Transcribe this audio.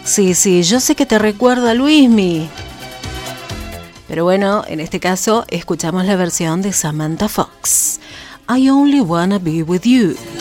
Sí, yo sé que te recuerda a Luismi. Pero bueno, en este caso escuchamos la versión de Samantha Fox. I Only Wanna Be With You.